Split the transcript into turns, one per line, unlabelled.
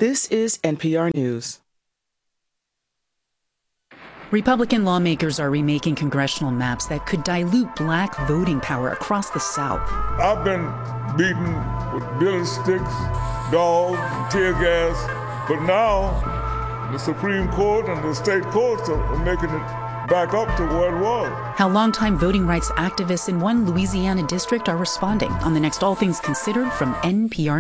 This is NPR News.
Republican lawmakers are remaking congressional maps that could dilute black voting power across the South.
I've been beaten with billy sticks, dogs, tear gas, but now the Supreme Court and the state courts are making it back up to where it was.
How longtime voting rights activists in one Louisiana district are responding on the next All Things Considered from NPR.